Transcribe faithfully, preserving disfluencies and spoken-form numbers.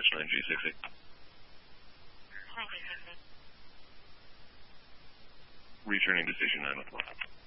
dispatch nine G sixty. nine G sixty. Returning to station nine one one.